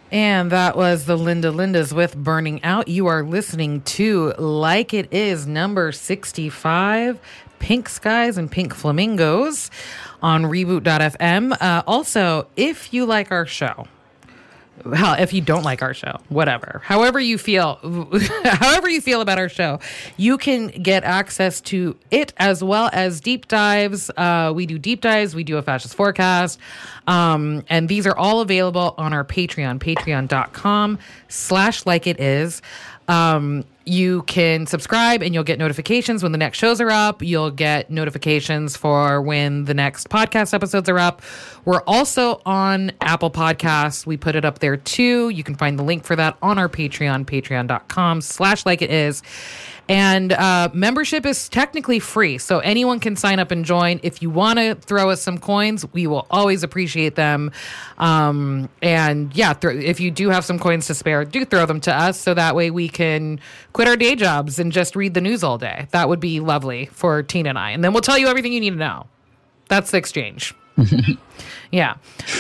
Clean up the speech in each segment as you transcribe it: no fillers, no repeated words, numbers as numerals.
And that was the Linda Lindas with Burning Out. You are listening to Like It Is, number 65, Pink Skies and Pink Flamingos on Reboot.fm. Also, if you like our show, hell, if you don't like our show, whatever, however you feel about our show, you can get access to it as well as deep dives. We do deep dives. We do a fascist forecast. And these are all available on our Patreon, patreon.com/likeitis. You can subscribe and you'll get notifications when the next shows are up. You'll get notifications for when the next podcast episodes are up. We're also on Apple Podcasts. We put it up there too. You can find the link for that on our Patreon, patreon.com/likeitis. And membership is technically free, so anyone can sign up and join. If you want to throw us some coins, we will always appreciate them. And yeah, if you do have some coins to spare, do throw them to us so that way we can quit our day jobs and just read the news all day. That would be lovely for Tina and I. And then we'll tell you everything you need to know. That's the exchange. Yeah.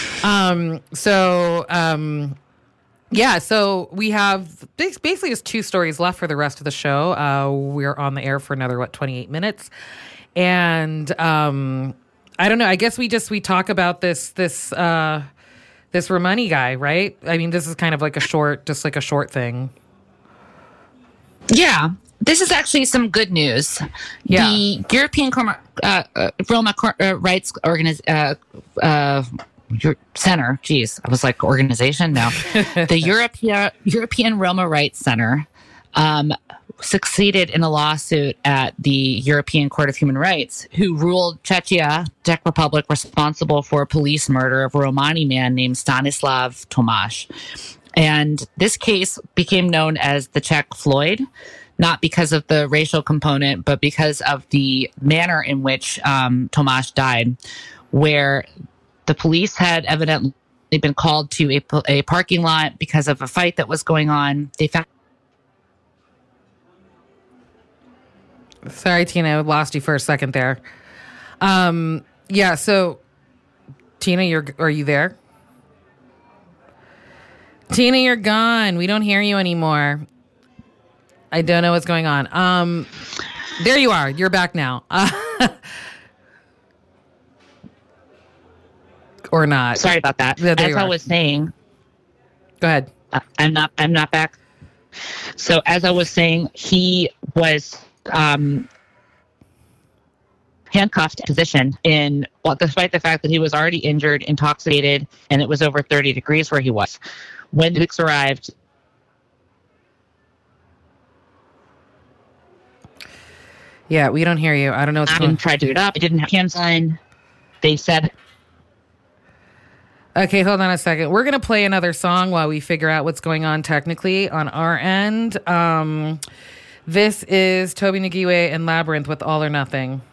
Yeah, so we have basically just 2 stories left for the rest of the show. We're on the air for another, 28 minutes. And I don't know, I guess we talk about this Romani guy, right? I mean, this is kind of like a short thing. Yeah, this is actually some good news. Yeah. The European Roma Rights Center. Geez, I was like organization now. The European Roma Rights Center succeeded in a lawsuit at the European Court of Human Rights, who ruled Czechia, Czech Republic, responsible for a police murder of a Romani man named Stanislav Tomáš. And this case became known as the Czech Floyd, not because of the racial component, but because of the manner in which Tomáš died, where the police had evidently been called to a parking lot because of a fight that was going on. They found. Sorry, Tina, I lost you for a second there. Yeah, so Tina, are you there? Tina, you're gone. We don't hear you anymore. I don't know what's going on. There you are. You're back now. Or not. Sorry about that. Yeah, as I was saying, go ahead. I'm not back. So as I was saying, he was handcuffed position despite the fact that he was already injured, intoxicated, and it was over 30 degrees where he was. When the police arrived. Yeah, we don't hear you. I don't know what's going on. Tried to get up. It didn't have hands on. They said. Okay, hold on a second. We're going to play another song while we figure out what's going on technically on our end. This is Toby Naghiwe and Labyrinth with All or Nothing.